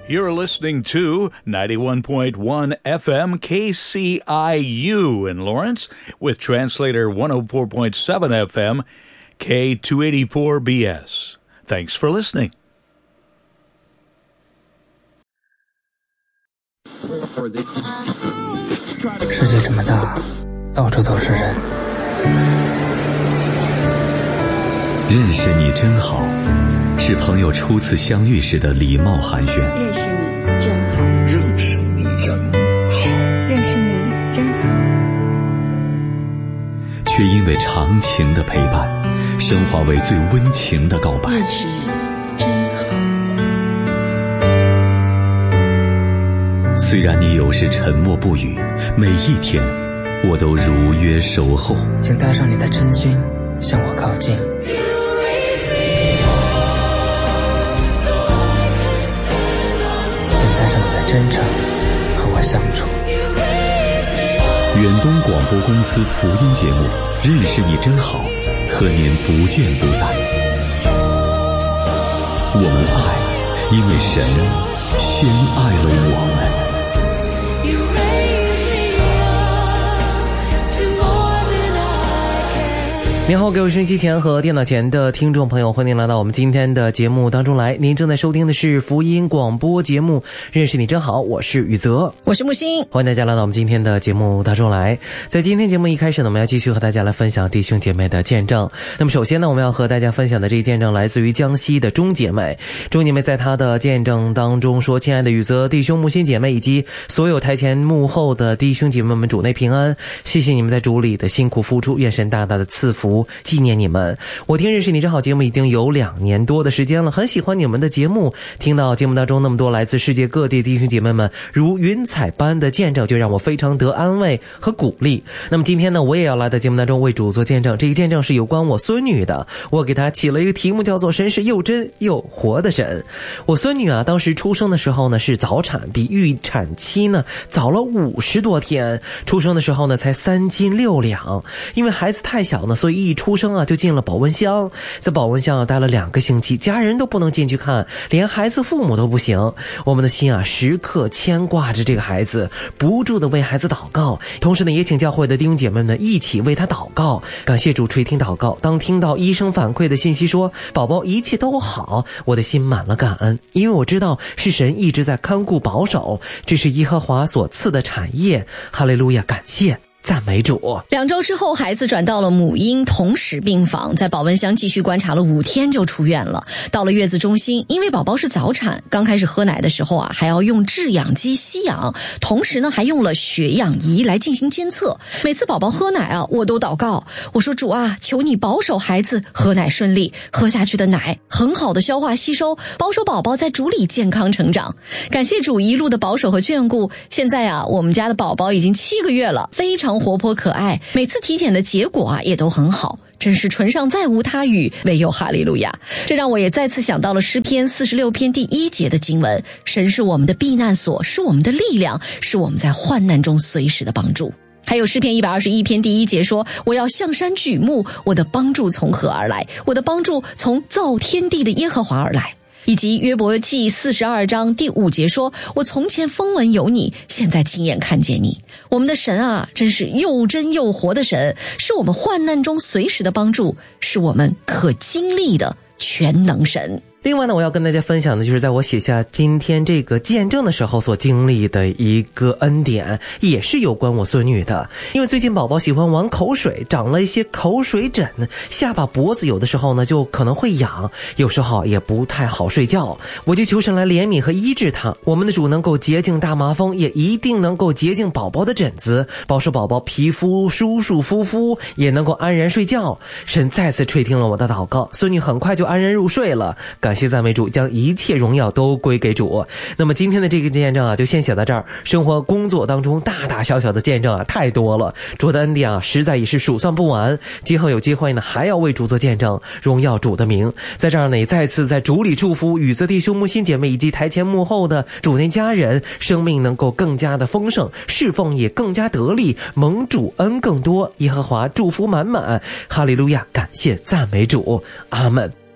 You're listening to 91.1 FM KCIU in Lawrence with translator 104.7 FM K284BS. Thanks for listening. 世界这么大，到处都是人。 认识你真好，是朋友初次相遇时的礼貌寒暄。 认识你真好， 认识你真好， 认识你真好。 却因为长情的陪伴，升华为最温情的告白。 认识你真好。 虽然你有时沉默不语，每一天我都如约守候。 请带上你的真心向我靠近。真诚和我相处。 远东广播公司福音节目《认识你真好》，和您不见不散。我们爱，因为神先爱了我们。 您好，各位收音机前和电脑前的听众朋友，欢迎来到我们今天的节目当中来。您正在收听的是福音广播节目《认识你真好》，我是宇泽， 我是木星， 欢迎大家来到我们今天的节目当中来。在今天节目一开始呢，我们要继续和大家来分享弟兄姐妹的见证。那么首先呢，我们要和大家分享的这一见证来自于江西的钟姐妹。钟姐妹在她的见证当中说：亲爱的宇泽弟兄、木星姐妹以及所有台前幕后的弟兄姐妹们，主内平安，谢谢你们在主里的辛苦付出，愿神大大的赐福纪念你们。我听认识你真好节目已经有2年多的时间了，很喜欢你们的节目，听到节目当中那么多来自世界各地弟兄姐妹们如云彩般的见证，就让我非常得安慰和鼓励。那么今天呢，我也要来到节目当中为主做见证。这个见证是有关我孙女的，我给她起了一个题目，叫做神是又真又活的神。我孙女啊，当时出生的时候呢是早产，比预产期呢早了50多天，出生的时候呢才3斤6两。因为孩子太小呢，所以一出生啊就进了保温箱，在保温箱待了2个星期，家人都不能进去看，连孩子父母都不行。我们的心啊时刻牵挂着这个孩子，不住的为孩子祷告，同时呢也请教会的弟兄姐妹们一起为他祷告。感谢主垂听祷告，当听到医生反馈的信息说宝宝一切都好，我的心满了感恩，因为我知道是神一直在看顾保守，这是耶和华所赐的产业。哈利路亚，感谢赞美主。 2周之后，孩子转到了母婴同时病房，在保温箱继续观察了5天就出院了。到了月子中心，因为宝宝是早产，刚开始喝奶的时候啊，还要用制氧机吸氧，同时呢还用了血氧仪来进行监测。每次宝宝喝奶啊，我都祷告，我说主啊，求你保守孩子喝奶顺利，喝下去的奶很好的消化吸收，保守宝宝在主里健康成长。感谢主一路的保守和眷顾。现在啊，我们家的宝宝已经7个月了，非常活泼可爱，每次体检的结果啊也都很好，真是唇上再无他语，唯有哈利路亚。这让我也再次想到了诗篇46篇第1节的经文，神是我们的避难所，是我们的力量，是我们在患难中随时的帮助。还有诗篇121篇第1节说，我要向山举目，我的帮助从何而来？我的帮助从造天地的耶和华而来。以及约伯记42章第5节说，我从前风闻有你，现在亲眼看见你。我们的神啊，真是又真又活的神，是我们患难中随时的帮助，是我们可经历的全能神。 另外呢，我要跟大家分享的就是在我写下今天这个见证的时候所经历的一个恩典，也是有关我孙女的。因为最近宝宝喜欢玩口水，长了一些口水疹，下巴脖子有的时候呢就可能会痒，有时候也不太好睡觉。我就求神来怜悯和医治他，我们的主能够洁净大麻风，也一定能够洁净宝宝的疹子，保守宝宝皮肤舒舒服服，也能够安然睡觉。神再次垂听了我的祷告，孙女很快就安然入睡了。感谢赞美主，将一切荣耀都归给主。那么今天的这个见证啊，就先写到这儿。生活工作当中大大小小的见证啊，太多了。主的恩典啊，实在也是数算不完。今后有机会呢，还要为主做见证，荣耀主的名。在这儿呢，也再次在主里祝福宇泽弟兄、木心姐妹以及台前幕后的主内家人，生命能够更加的丰盛，侍奉也更加得力，蒙主恩更多，耶和华祝福满满。哈利路亚，感谢赞美主，阿们。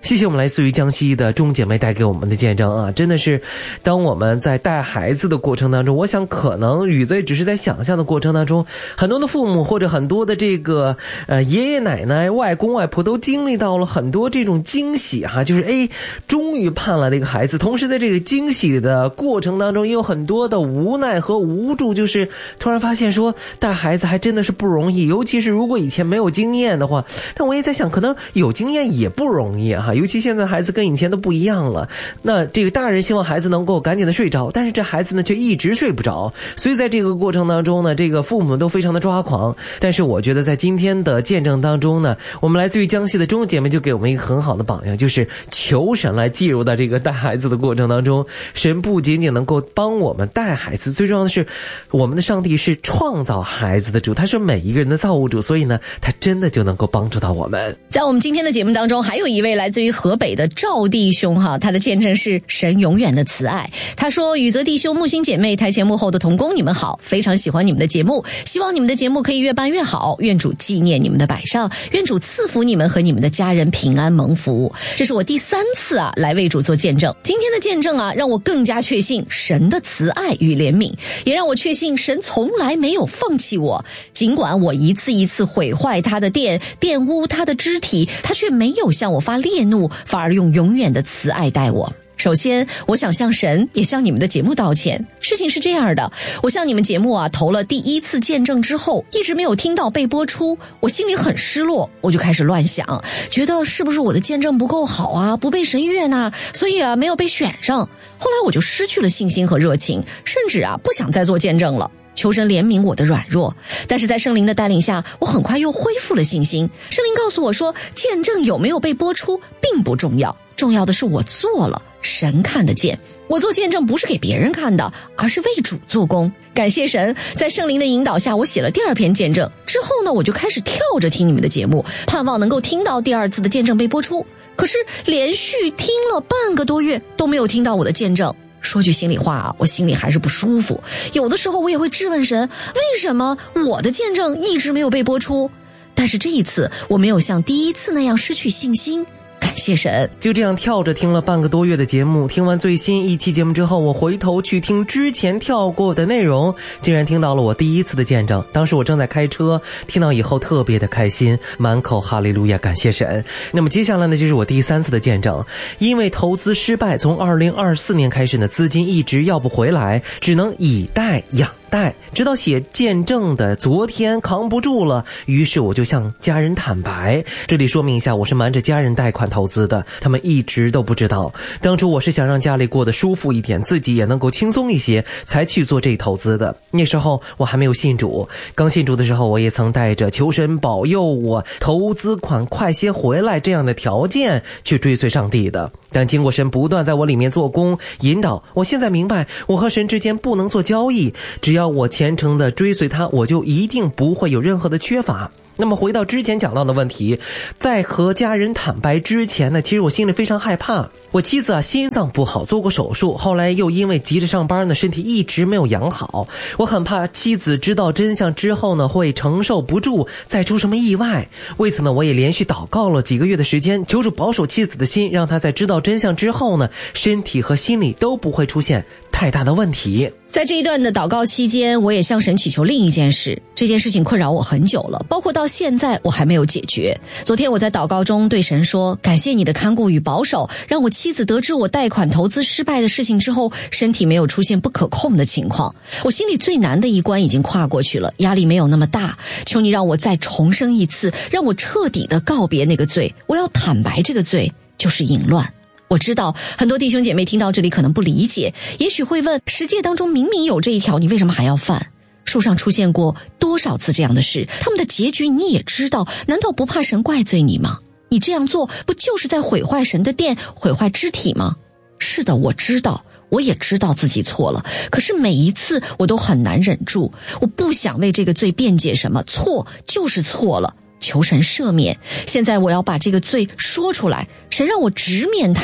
谢谢我们来自于江西的钟姐妹带给我们的见证啊，真的是当我们在带孩子的过程当中，我想可能雨子也只是在想象的过程当中，很多的父母或者很多的这个爷爷奶奶外公外婆都经历到了很多这种惊喜哈，就是终于盼来了一个孩子，同时在这个惊喜的过程当中也有很多的无奈和无助，就是突然发现说带孩子还真的是不容易，尤其是如果以前没有经验的话，但我也在想可能有经验也不容易哈，尤其现在孩子跟以前都不一样了，那这个大人希望孩子能够赶紧的睡着，但是这孩子呢却一直睡不着，所以在这个过程当中呢，这个父母都非常的抓狂。但是我觉得在今天的见证当中呢，我们来自于江西的钟姐妹就给我们一个很好的榜样，就是求神来介入到这个带孩子的过程当中，神不仅仅能够帮我们带孩子，最重要的是我们的上帝是创造孩子的主，他是每一个人的造物主，所以呢他真的就能够帮助到我们。 在我们今天的节目当中，还有一位来自于河北的赵弟兄哈，他的见证是神永远的慈爱。他说：宇泽弟兄、木星姐妹、台前幕后的同工，你们好，非常喜欢你们的节目，希望你们的节目可以越办越好，愿主纪念你们的摆上，愿主赐福你们和你们的家人平安蒙福。这是我第3次来为主做见证，今天的见证让我更加确信神的慈爱与怜悯，也让我确信神从来没有放弃我，尽管我一次一次毁坏他的殿，玷污他的肢体，他却没有向我发烈怒，反而用永远的慈爱待我。首先我想向神也向你们的节目道歉。事情是这样的，我向你们节目投了第1次见证之后，一直没有听到被播出，我心里很失落，我就开始乱想，觉得是不是我的见证不够好不被神悦呢，所以没有被选上。后来我就失去了信心和热情，甚至不想再做见证了，求神怜悯我的软弱。但是在圣灵的带领下，我很快又恢复了信心。圣灵告诉我说，见证有没有被播出并不重要，重要的是我做了，神看得见。我做见证不是给别人看的，而是为主做工。感谢神，在圣灵的引导下，我写了第2篇见证之后呢，我就开始跳着听你们的节目，盼望能够听到第2次的见证被播出。可是连续听了半个多月都没有听到我的见证。说句心里话我心里还是不舒服。有的时候我也会质问神，为什么我的见证一直没有被播出？但是这一次我没有像第1次那样失去信心。感谢神。 就这样跳着听了半个多月的节目，听完最新一期节目之后，我回头去听之前跳过的内容，竟然听到了我第1次的见证。当时我正在开车，听到以后特别的开心，满口哈利路亚，感谢神。那么接下来呢，就是我第3次的见证。因为投资失败，从2024年开始呢，资金一直要不回来，只能以贷养贷，直到写见证的昨天扛不住了，于是我就向家人坦白。这里说明一下，我是瞒着家人贷款投资的，他们一直都不知道。当初我是想让家里过得舒服一点，自己也能够轻松一些，才去做这投资的。那时候我还没有信主，刚信主的时候，我也曾带着求神保佑我投资款快些回来这样的条件去追随上帝的。但经过神不断在我里面做工引导，我现在明白，我和神之间不能做交易，只要我虔诚的追随他，我就一定不会有任何的缺乏。那么回到之前讲到的问题，在和家人坦白之前呢，其实我心里非常害怕。我妻子心脏不好，做过手术，后来又因为急着上班呢，身体一直没有养好。我很怕妻子知道真相之后呢，会承受不住，再出什么意外。为此呢，我也连续祷告了几个月的时间，求主保守妻子的心，让她在知道真相之后呢，身体和心理都不会出现太大的问题。 在这一段的祷告期间，我也向神祈求另一件事，这件事情困扰我很久了，包括到现在我还没有解决。昨天我在祷告中对神说，感谢你的看顾与保守，让我妻子得知我贷款投资失败的事情之后，身体没有出现不可控的情况。我心里最难的一关已经跨过去了，压力没有那么大，求你让我再重生一次，让我彻底的告别那个罪。我要坦白，这个罪就是淫乱。我知道很多弟兄姐妹听到这里可能不理解，也许会问，十诫当中明明有这一条，你为什么还要犯？书上出现过多少次这样的事，他们的结局你也知道，难道不怕神怪罪你吗？你这样做不就是在毁坏神的殿，毁坏肢体吗？是的，我知道，我也知道自己错了，可是每一次我都很难忍住，我不想为这个罪辩解什么，错就是错了，求神赦免。现在我要把这个罪说出来，神让我直面它，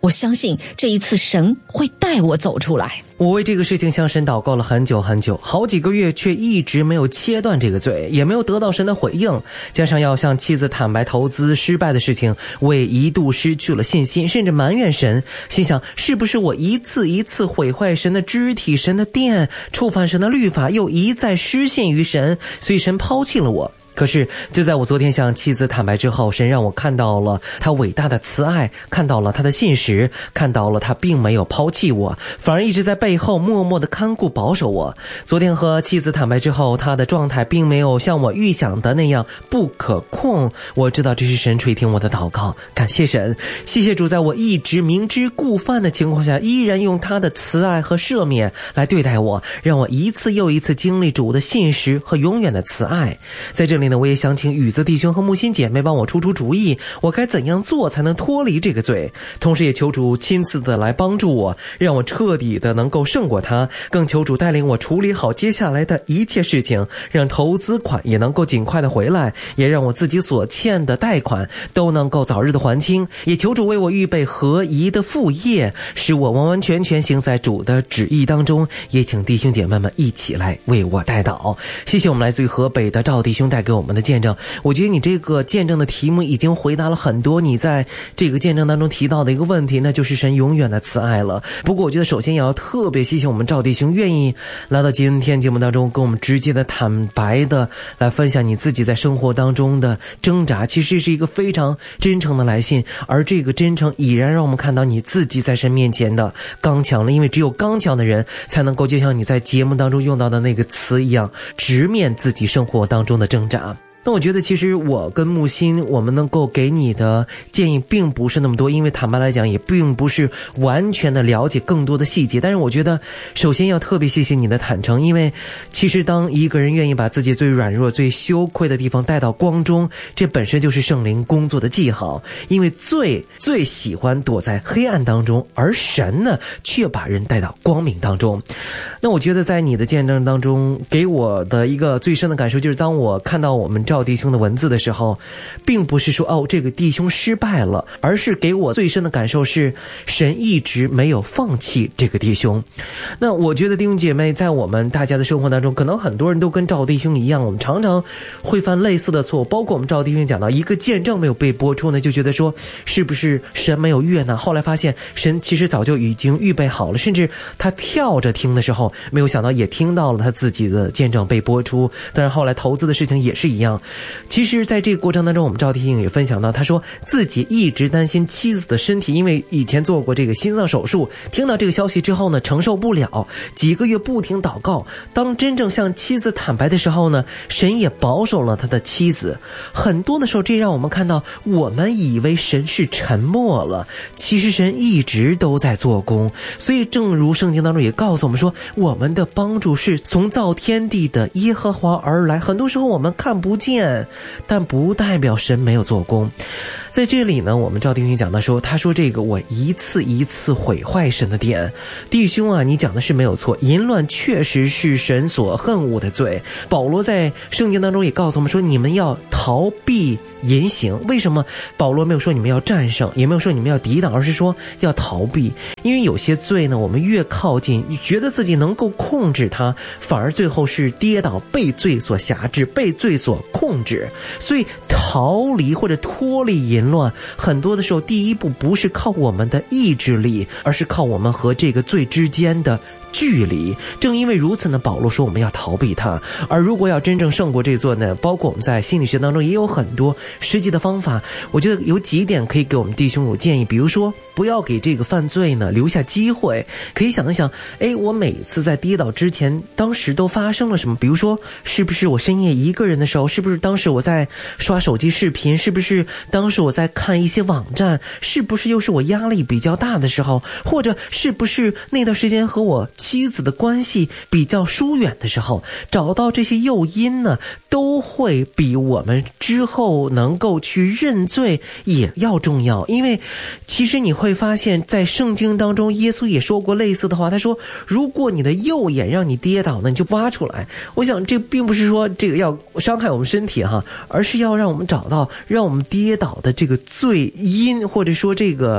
我相信这一次神会带我走出来。 我为这个事情向神祷告了很久很久，好几个月，却一直没有切断这个罪，也没有得到神的回应。加上要向妻子坦白投资失败的事情，我也一度失去了信心，甚至埋怨神，心想是不是我一次一次毁坏神的肢体、神的殿，触犯神的律法，又一再失信于神，所以神抛弃了我。可是就在我昨天向妻子坦白之后，神让我看到了他伟大的慈爱，看到了他的信实，看到了他并没有抛弃我，反而一直在背后默默的看顾保守我。昨天和妻子坦白之后，他的状态并没有像我预想的那样不可控。我知道这是神垂听我的祷告，感谢神，谢谢主，在我一直明知故犯的情况下，依然用他的慈爱和赦免来对待我，让我一次又一次经历主的信实和永远的慈爱。在这里呢，我也想请宇子弟兄和木心姐妹帮我出主意，我该怎样做才能脱离这个罪，同时也求主亲自的来帮助我，让我彻底的能够胜过他，更求主带领我处理好接下来的一切事情，让投资款也能够尽快的回来，也让我自己所欠的贷款都能够早日的还清，也求主为我预备合宜的副业，使我完完全全行在主的旨意当中。也请弟兄姐妹们一起来为我代祷。谢谢我们来自于河北的赵弟兄带给我们的见证，我觉得你这个见证的题目已经回答了很多你在这个见证当中提到的一个问题，那就是神永远的慈爱了。不过我觉得首先也要特别谢谢我们赵弟兄愿意来到今天节目当中，跟我们直接的坦白的来分享你自己在生活当中的挣扎，其实是一个非常真诚的来信，而这个真诚已然让我们看到你自己在神面前的刚强了，因为只有刚强的人才能够就像你在节目当中用到的那个词一样，直面自己生活当中的挣扎。那我觉得其实我跟木心我们能够给你的建议并不是那么多，因为坦白来讲也并不是完全的了解更多的细节，但是我觉得首先要特别谢谢你的坦诚，因为其实当一个人愿意把自己最软弱最羞愧的地方带到光中，这本身就是圣灵工作的记号，因为罪最喜欢躲在黑暗当中，而神呢却把人带到光明当中。那我觉得在你的见证当中给我的一个最深的感受，就是当我看到我们赵弟兄的文字的时候，并不是说这个弟兄失败了，而是给我最深的感受是神一直没有放弃这个弟兄。那我觉得弟兄姐妹在我们大家的生活当中，可能很多人都跟赵弟兄一样，我们常常会犯类似的错误，包括我们赵弟兄讲到一个见证没有被播出呢，就觉得说是不是神没有悦纳，后来发现神其实早就已经预备好了，甚至他跳着听的时候没有想到也听到了他自己的见证被播出。但是后来投资的事情也是一样，其实在这个过程当中，我们赵弟兄也分享到，他说自己一直担心妻子的身体，因为以前做过这个心脏手术，听到这个消息之后呢，承受不了，几个月不停祷告，当真正向妻子坦白的时候呢，神也保守了他的妻子。很多的时候这让我们看到，我们以为神是沉默了，其实神一直都在做工。所以正如圣经当中也告诉我们说，我们的帮助是从造天地的耶和华而来，很多时候我们看不见，但不代表神没有做工。在这里呢，我们赵弟兄讲的说，他说这个我一次一次毁坏神的殿。弟兄啊，你讲的是没有错，淫乱确实是神所恨恶的罪。保罗在圣经当中也告诉我们说，你们要逃避淫行。为什么保罗没有说你们要战胜，也没有说你们要抵挡，而是说要逃避？因为有些罪呢，我们越靠近，觉得自己能够控制它，反而最后是跌倒，被罪所辖制，被罪所控制。所以逃离或者脱离淫乱，很多的时候第一步不是靠我们的意志力，而是靠我们和这个罪之间的距离。正因为如此呢，保罗说我们要逃避它。而如果要真正胜过这座呢，包括我们在心理学当中也有很多实际的方法。我觉得有几点可以给我们弟兄有建议，比如说不要给这个犯罪呢留下机会。可以想一想，我每次在跌倒之前当时都发生了什么？比如说是不是我深夜一个人的时候，是不是当时我在刷手机视频，是不是当时我在看一些网站，是不是又是我压力比较大的时候，或者是不是那段时间和我妻子的关系比较疏远的时候，找到这些诱因呢，都会比我们之后能够去认罪也要重要。因为其实你会发现在圣经当中，耶稣也说过类似的话，他说如果你的右眼让你跌倒呢，你就挖出来。我想这并不是说这个要伤害我们身体哈，而是要让我们找到让我们跌倒的这个罪因，或者说这个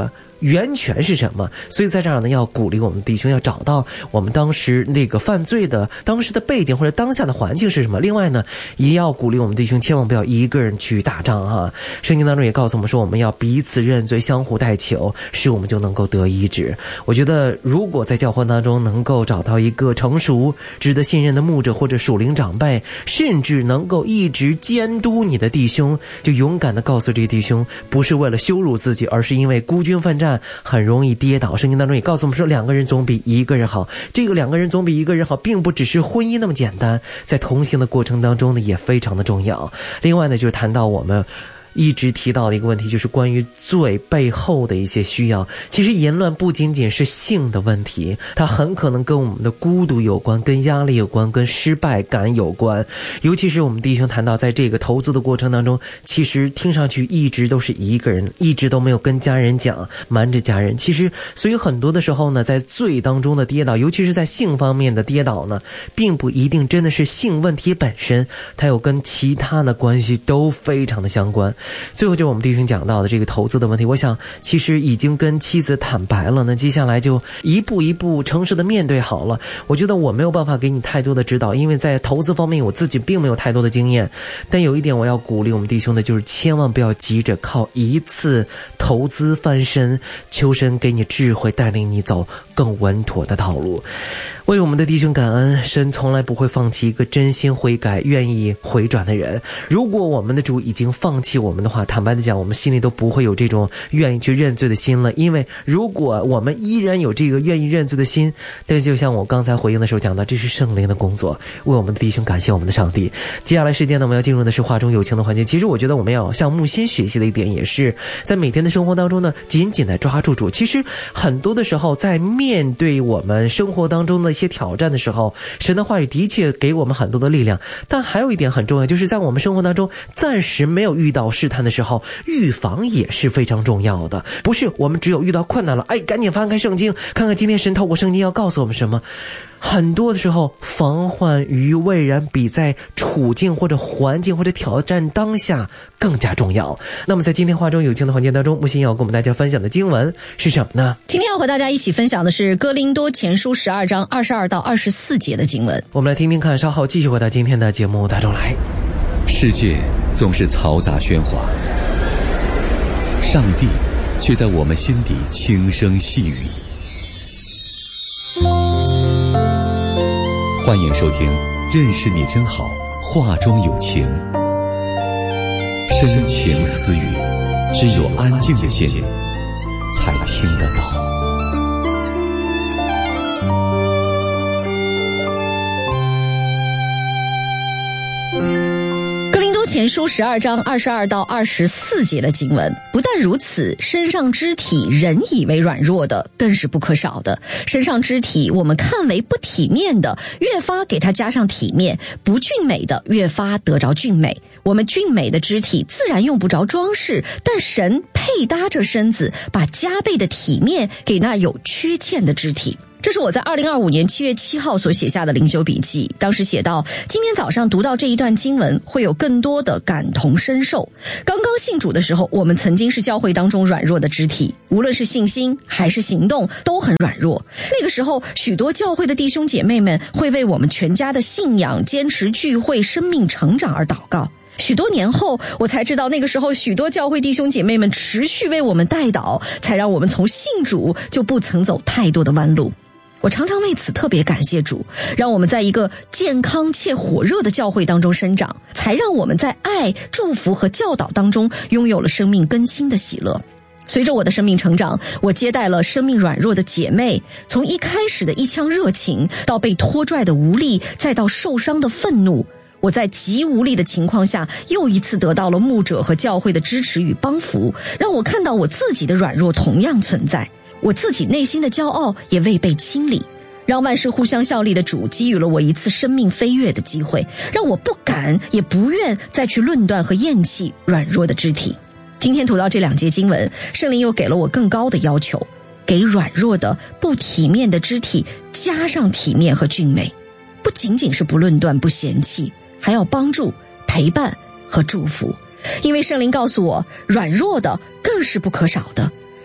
源泉是什么。所以在这儿呢，要鼓励我们弟兄要找到我们当时那个犯罪的当时的背景或者当下的环境是什么。另外呢，也要鼓励我们弟兄千万不要一个人去打仗哈。圣经当中也告诉我们说，我们要彼此认罪，相互代求，使我们就能够得医治。我觉得如果在教会当中能够找到一个成熟值得信任的牧者或者属灵长辈，甚至能够一直监督你的弟兄，就勇敢地告诉这个弟兄，不是为了羞辱自己，而是因为孤军奋战很容易跌倒。圣经当中也告诉我们说，两个人总比一个人好。这个两个人总比一个人好并不只是婚姻那么简单，在同行的过程当中呢也非常的重要。另外呢，就是谈到我们一直提到的一个问题，就是关于罪背后的一些需要。其实淫乱不仅仅是性的问题，它很可能跟我们的孤独有关，跟压力有关，跟失败感有关。尤其是我们弟兄谈到在这个投资的过程当中，其实听上去一直都是一个人，一直都没有跟家人讲，瞒着家人。其实所以很多的时候呢，在罪当中的跌倒，尤其是在性方面的跌倒呢，并不一定真的是性问题本身，它有跟其他的关系都非常的相关。最后就是我们弟兄讲到的这个投资的问题，我想其实已经跟妻子坦白了，那接下来就一步一步诚实的面对好了。我觉得我没有办法给你太多的指导，因为在投资方面我自己并没有太多的经验，但有一点我要鼓励我们弟兄的就是千万不要急着靠一次投资翻身，求神给你智慧，带领你走更稳妥的道路。为我们的弟兄感恩，神从来不会放弃一个真心悔改愿意回转的人。如果我们的主已经放弃我们的话，坦白的讲，我们心里都不会有这种愿意去认罪的心了。因为如果我们依然有这个愿意认罪的心，但就像我刚才回应的时候讲到，这是圣灵的工作。为我们的弟兄感谢我们的上帝。接下来时间呢，我们要进入的是话中有情的环节。其实我觉得我们要向木心学习的一点，也是在每天的生活当中呢，紧紧的抓住主。其实很多的时候，在面对我们生活当中的一些挑战的时候，神的话语的确给我们很多的力量。但还有一点很重要，就是在我们生活当中暂时没有遇到试探的时候，预防也是非常重要的。不是我们只有遇到困难了，赶紧翻开圣经，看看今天神透过圣经要告诉我们什么。很多的时候，防患于未然比在处境或者环境或者挑战当下更加重要。那么在今天话中有情的环节当中，木心要跟我们大家分享的经文是什么呢？ 今天要和大家一起分享的是哥林多前书12章22到24节的经文。 我们来听听看，稍后继续回到今天的节目当中来。 世界总是嘈杂喧哗，上帝却在我们心底轻声细语。欢迎收听认识你真好，话中有情，深情私语，只有安静的心才听得到。 前书12章22到24节的经文。不但如此，身上肢体人以为软弱的，更是不可少的。身上肢体我们看为不体面的，越发给它加上体面；不俊美的，越发得着俊美。我们俊美的肢体自然用不着装饰，但神配搭着身子，把加倍的体面给那有缺陷的肢体。这是我在2025年7月7号所写下的灵修笔记，当时写到，今天早上读到这一段经文，会有更多的感同身受。刚刚信主的时候，我们曾经是教会当中软弱的肢体，无论是信心还是行动都很软弱。那个时候，许多教会的弟兄姐妹们会为我们全家的信仰、坚持聚会、生命成长而祷告。许多年后，我才知道那个时候许多教会弟兄姐妹们持续为我们代祷，才让我们从信主就不曾走太多的弯路。我常常为此特别感谢主，让我们在一个健康且火热的教会当中生长，才让我们在爱、祝福和教导当中拥有了生命更新的喜乐。随着我的生命成长，我接待了生命软弱的姐妹，从一开始的一腔热情，到被拖拽的无力，再到受伤的愤怒。我在极无力的情况下，又一次得到了牧者和教会的支持与帮扶，让我看到我自己的软弱同样存在。我自己内心的骄傲也未被清理，让万事互相效力的主给予了我一次生命飞跃的机会，让我不敢也不愿再去论断和厌弃软弱的肢体。今天读到这2节经文，圣灵又给了我更高的要求，给软弱的不体面的肢体加上体面和俊美，不仅仅是不论断不嫌弃，还要帮助陪伴和祝福。因为圣灵告诉我，软弱的更是不可少的。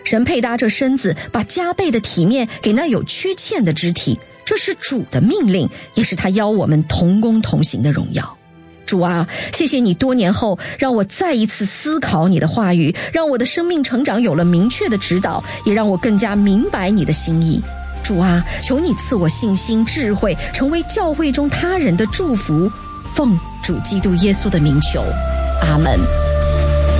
神配搭这身子，把加倍的体面给那有缺欠的肢体，这是主的命令，也是他邀我们同工同行的荣耀。主啊，谢谢你多年后让我再一次思考你的话语，让我的生命成长有了明确的指导，也让我更加明白你的心意。主啊，求你赐我信心、智慧，成为教会中他人的祝福。奉主基督耶稣的名求，阿们。